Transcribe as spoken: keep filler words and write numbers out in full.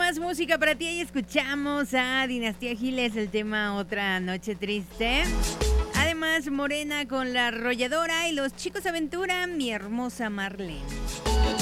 más música para ti y escuchamos a Dinastía Giles, el tema Otra Noche Triste. Además, Morena con La Arrolladora y Los Chicos Aventura, Mi Hermosa Marlene.